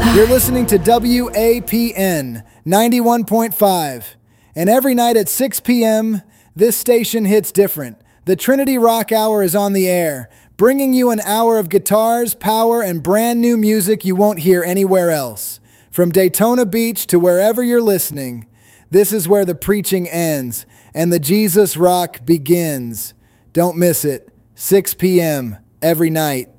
You're listening to WAPN 91.5. And every night at 6 p.m., this station hits different. The Trinity Rock Hour is on the air, bringing you an hour of guitars, power, and brand new music you won't hear anywhere else. From Daytona Beach to wherever you're listening, this is where the preaching ends and the Jesus Rock begins. Don't miss it. 6 p.m. every night.